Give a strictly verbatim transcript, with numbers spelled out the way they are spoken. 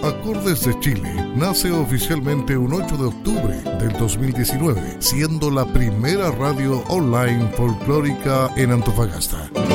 Acordes de Chile nace oficialmente un ocho de octubre del dos mil diecinueve, siendo la primera radio online folclórica en Antofagasta.